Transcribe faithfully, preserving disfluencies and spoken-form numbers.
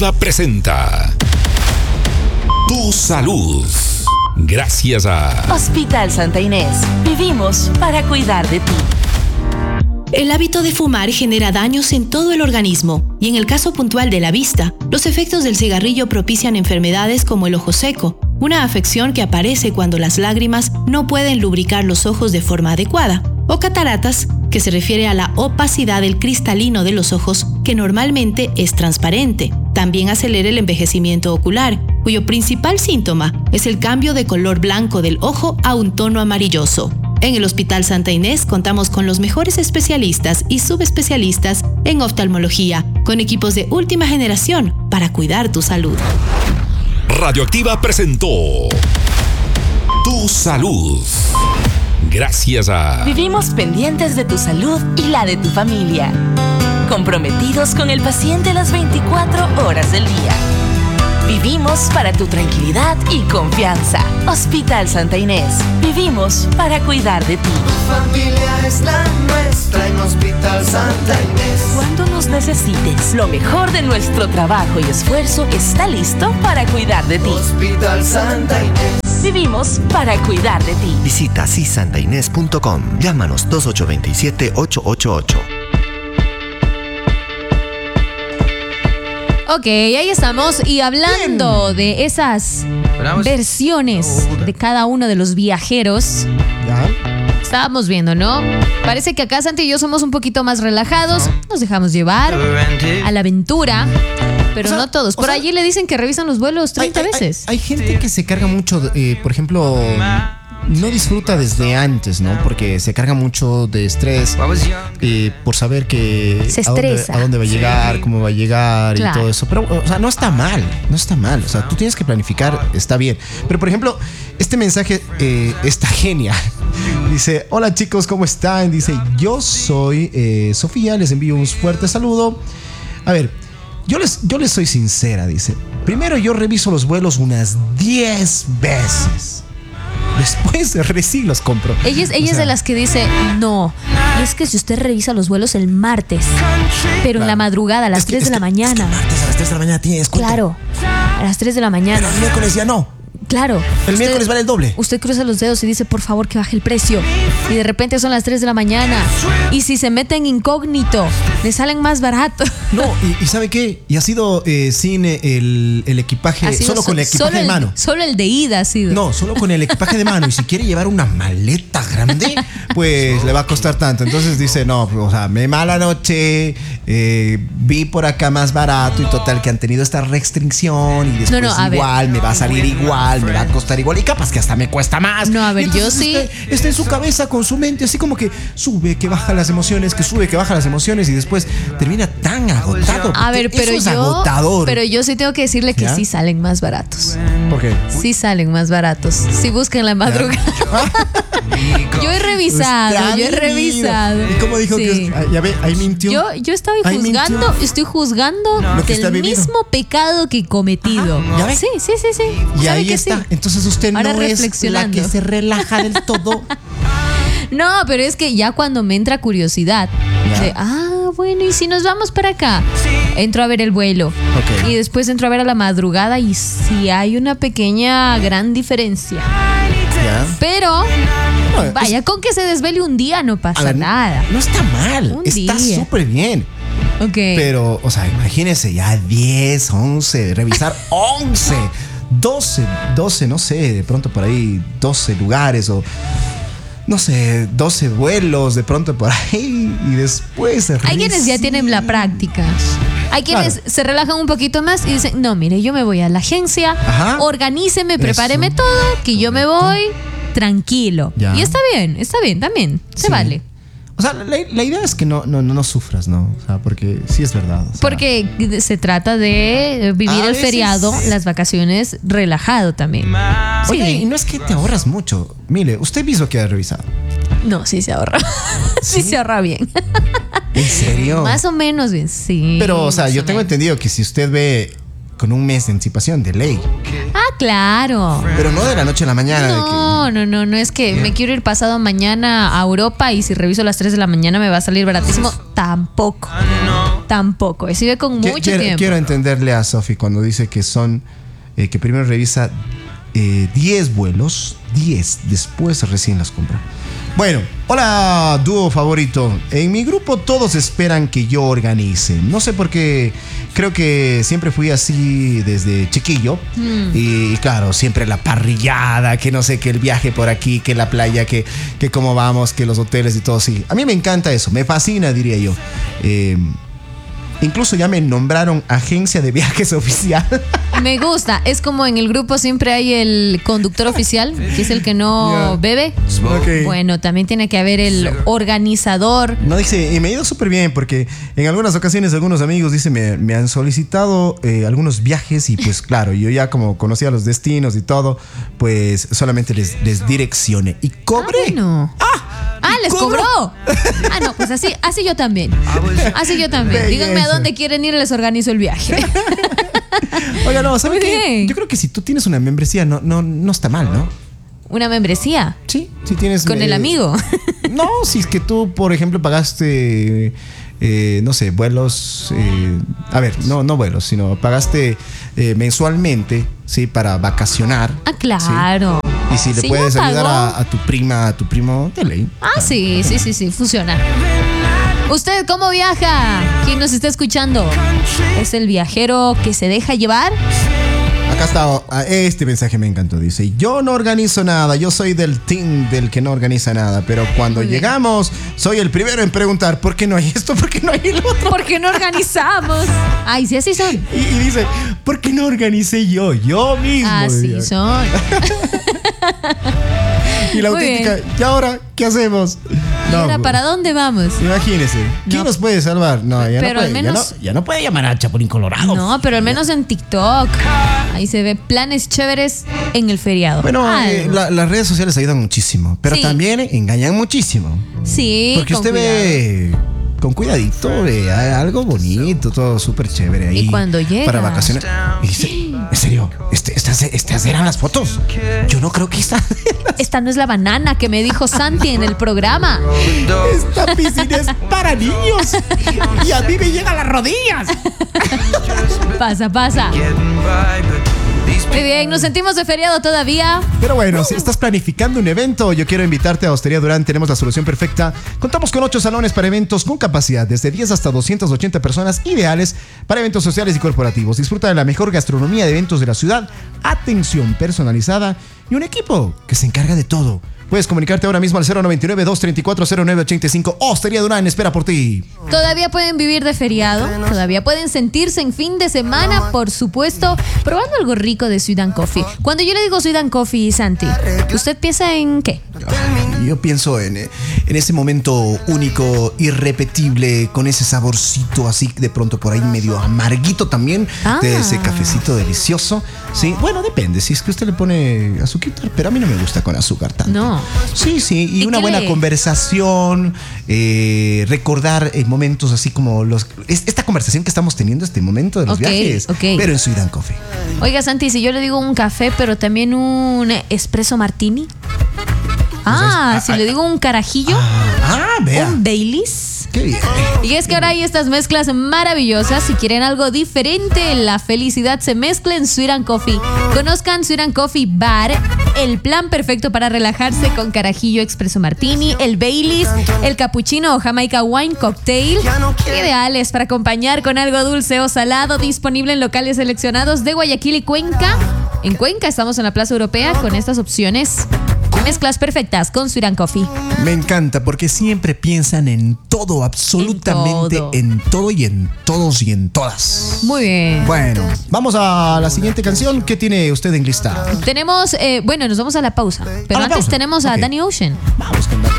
Presenta Tu Salud. Gracias a Hospital Santa Inés. Vivimos para cuidar de ti. El hábito de fumar genera daños en todo el organismo y en el caso puntual de la vista, los efectos del cigarrillo propician enfermedades como el ojo seco, una afección que aparece cuando las lágrimas no pueden lubricar los ojos de forma adecuada, o cataratas, que se refiere a la opacidad del cristalino de los ojos, que normalmente es transparente. También acelera el envejecimiento ocular, cuyo principal síntoma es el cambio de color blanco del ojo a un tono amarilloso. En el Hospital Santa Inés contamos con los mejores especialistas y subespecialistas en oftalmología, con equipos de última generación para cuidar tu salud. Radioactiva presentó Tu Salud. Gracias a Vivimos pendientes de tu salud y la de tu familia. Comprometidos con el paciente las veinticuatro horas del día. Vivimos para tu tranquilidad y confianza. Hospital Santa Inés. Vivimos para cuidar de ti. Tu familia es la nuestra en Hospital Santa Inés. Cuando nos necesites, lo mejor de nuestro trabajo y esfuerzo está listo para cuidar de ti. Hospital Santa Inés. Vivimos para cuidar de ti. Visita si santa inés punto com. Llámanos dos ocho dos siete, ocho ocho ocho. Ok, ahí estamos. Y hablando Bien. de esas versiones de cada uno de los viajeros, ¿ya? Estábamos viendo, ¿no? Parece que acá Santi y yo somos un poquito más relajados, nos dejamos llevar a la aventura, pero o sea, no todos. Por allí le dicen que revisan los vuelos treinta hay, hay, veces. Hay, hay gente que se carga mucho, eh, por ejemplo, no disfruta desde antes, ¿no? Porque se carga mucho de estrés eh, por saber que se a dónde, estresa. a dónde va a llegar, cómo va a llegar claro. y todo eso. Pero, o sea, no está mal, no está mal. O sea, tú tienes que planificar, está bien. Pero, por ejemplo, este mensaje eh, está genial. Dice, hola chicos, ¿cómo están? Dice, yo soy eh, Sofía, les envío un fuerte saludo. A ver, yo les, yo les soy sincera, dice. Primero yo reviso los vuelos unas diez veces. Después recién los compro. Ella es, ella o sea, es de las que dice, no, y es que si usted revisa los vuelos el martes, pero claro. en la madrugada a las es que, tres de la que, mañana. Es que el martes a las tres de la mañana tiene descuento. Claro, a las tres de la mañana. Pero el miércoles ya no. Claro. El usted, miércoles vale el doble. Usted cruza los dedos y dice, por favor, que baje el precio. Y de repente son las tres de la mañana. Y si se mete en incógnito, le salen más barato. No, y, y ¿sabe qué? Y ha sido eh, sin el, el equipaje, solo so, con el equipaje de el, mano. Solo el de ida ha sido. No, solo con el equipaje de mano. Y si quiere llevar una maleta grande, pues le va a costar tanto. Entonces dice, no, o sea, me mala noche, eh, vi por acá más barato y total que han tenido esta restricción y después no, no, igual, ver. me va a salir igual, me va a costar igual y capaz que hasta me cuesta más. No, a ver, yo sí. Está, está en su cabeza con su mente así como que sube, que baja las emociones, que sube, que baja las emociones y después termina tan agotado. A ver, pero es yo, agotador. pero yo sí tengo que decirle que ¿Ya? sí salen más baratos. ¿Por qué? Sí salen más baratos. Sí busquen la madrugada. Yo he revisado, Está yo he revisado. ¿Y cómo dijo sí. que ah, ya ve, ahí mintió? Yo, yo estoy juzgando, mintió. estoy juzgando no, del mismo pecado que he cometido. Ajá, ¿Ya ve? Sí, sí, sí, sí. Y ahí está. Sí. Entonces usted Ahora no es la que se relaja del todo. No, pero es que ya cuando me entra curiosidad, de, ah, bueno, ¿y si nos vamos para acá? Entro a ver el vuelo. Okay. Y después entro a ver a la madrugada y sí hay una pequeña, gran diferencia. ¿Ya? Pero, no, vaya, es, con que se desvele un día no pasa ver, nada. No está mal, un está súper bien. Okay. Pero, o sea, imagínense ya diez, once, revisar once, doce, doce, no sé, de pronto por ahí doce lugares o... no sé, doce vuelos de pronto por ahí y después... Hay quienes ya tienen la práctica. Hay quienes claro. se relajan un poquito más y dicen, no, mire, yo me voy a la agencia, Ajá. organíceme, prepáreme Eso. todo, que yo me voy tranquilo. Ya. Y está bien, está bien, también, se sí. vale. O sea, la, la idea es que no, no, no, no sufras, ¿no? O sea, porque sí es verdad. O sea, porque se trata de vivir el feriado, las vacaciones, relajado también. Oye, sí. y no es que te ahorras mucho. Mire, usted mismo que ha revisado. No, sí se ahorra. sí, sí se ahorra bien. ¿En serio? Más o menos bien, sí. Pero, o sea, yo tengo entendido que si usted ve con un mes de anticipación de ley. Ah, claro. Pero no de la noche a la mañana. No, de que... no, no, no es que yeah. me quiero ir pasado mañana a Europa y si reviso a las tres de la mañana me va a salir baratísimo. Tampoco. tampoco. Escribe con mucho quiero, tiempo. Quiero entenderle a Sofi cuando dice que son, eh, que primero revisa eh, diez vuelos, diez, después recién las compra. Bueno, hola, dúo favorito. En mi grupo todos esperan que yo organice. No sé por qué, creo que siempre fui así desde chiquillo. Mm. Y claro, siempre la parrillada, que no sé, que el viaje por aquí, que la playa, que, que cómo vamos, que los hoteles y todo así. A mí me encanta eso, me fascina, diría yo. Eh, Incluso ya me nombraron agencia de viajes oficial. Me gusta. Es como en el grupo siempre hay el conductor oficial, que es el que no yeah. bebe. Okay. Bueno, también tiene que haber el organizador. No, dice, y me ha ido súper bien porque en algunas ocasiones algunos amigos, dice, me, me han solicitado eh, algunos viajes y pues claro, yo ya como conocía los destinos y todo, pues solamente les, les direccioné. Y cobré. Ah, bueno. ¡Ah! Ah, les cobró. Ah, no, pues así, así yo también. Así yo también. Díganme a dónde quieren ir y les organizo el viaje. Oiga, no, ¿sabes qué? Yo creo que si tú tienes una membresía, no, no, no está mal, ¿no? ¿Una membresía? Sí, si tienes. ¿Con eh, el amigo? No, si es que tú, por ejemplo, pagaste. Eh, no sé, vuelos. Eh, a ver, no, no vuelos, sino pagaste eh, mensualmente, sí, para vacacionar. Ah, claro. ¿Sí? Y si le sí, puedes ayudar a, a tu prima, a tu primo, de ley. Ah, claro. sí, sí, sí, sí, funciona. ¿Usted cómo viaja? ¿Quién nos está escuchando? ¿Es el viajero que se deja llevar? Acá está, este mensaje me encantó. Dice, yo no organizo nada, yo soy del team del que no organiza nada, pero cuando llegamos soy el primero en preguntar ¿por qué no hay esto? ¿Por qué no hay el otro? ¿Por qué no organizamos? Ay, sí, así son. Y, y dice, ¿por qué no organicé yo? Yo mismo. Así son. Y la auténtica, ¿y ahora qué hacemos? ¿Y ahora no, para dónde vamos? Imagínese, ¿quién no. nos puede salvar? No, ya pero no puede. Al menos, ya, no, ya no puede llamar a Chapulín Colorado. No, pero al menos en TikTok. Ahí se ve planes chéveres en el feriado. Bueno, eh, la, las redes sociales ayudan muchísimo, pero sí. también engañan muchísimo. Sí. Porque usted cuidado. ve con cuidadito, ve algo bonito, todo súper chévere ahí. Y cuando llega para vacaciones. Y dice, en serio, este, estas, estas eran las fotos. Yo no creo que esta. Esta no es la banana que me dijo Santi en el programa. Esta piscina es para niños. Y a mí me llegan las rodillas. Pasa, pasa. Muy bien, nos sentimos de feriado todavía. Pero bueno, si estás planificando un evento, yo quiero invitarte a Hostería Durán. Tenemos la solución perfecta. Contamos con ocho salones para eventos con capacidad desde diez hasta doscientas ochenta personas, ideales para eventos sociales y corporativos. Disfruta de la mejor gastronomía de eventos de la ciudad, atención personalizada y un equipo que se encarga de todo. Puedes comunicarte ahora mismo al cero noventa y nueve, doscientos treinta y cuatro, cero nueve ochenta y cinco. Hostería Durán espera por ti. Todavía pueden vivir de feriado, todavía pueden sentirse en fin de semana, por supuesto, probando algo rico de Sweet and Coffee. Cuando yo le digo Sweet and Coffee, Santi, ¿usted piensa en qué? Yo pienso en, en ese momento único, irrepetible, con ese saborcito así de pronto por ahí medio amarguito también, ah. de ese cafecito delicioso. Sí, bueno, depende, si es que usted le pone azúcar, pero a mí no me gusta con azúcar tanto. No. Sí, sí, y, ¿Y una buena le... conversación, eh, recordar eh, momentos así como los esta conversación que estamos teniendo, este momento de los okay, viajes, okay. pero en Sweet and Coffee. Oiga, Santi, si yo le digo un café, pero también un espresso martini. Ah, pues es, si ah, le digo un carajillo, ah, ah, vea. un Baileys. Qué bien. Y es que ahora hay estas mezclas maravillosas. Si quieren algo diferente, la felicidad se mezcla en Sweet and Coffee. Conozcan Sweet and Coffee Bar, el plan perfecto para relajarse con carajillo expreso martini, el Baileys, el cappuccino o Jamaica Wine Cocktail. Ideales para acompañar con algo dulce o salado, disponible en locales seleccionados de Guayaquil y Cuenca. En Cuenca estamos en la Plaza Europea con estas opciones. Mezclas perfectas con Sweet and Coffee. Me encanta porque siempre piensan en todo, absolutamente en todo. en todo y en todos y en todas. Muy bien. Bueno, vamos a la siguiente canción. ¿Qué tiene usted en lista? Tenemos, eh, bueno, nos vamos a la pausa. Pero antes pausa? tenemos a okay. Danny Ocean. Vamos con Danny.